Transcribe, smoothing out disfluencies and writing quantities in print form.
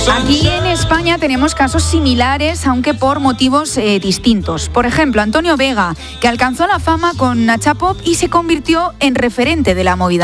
Aquí en España tenemos casos similares, aunque por motivos distintos. Por ejemplo, Antonio Vega, que alcanzó la fama con Nacha Pop y se convirtió en referente de la movida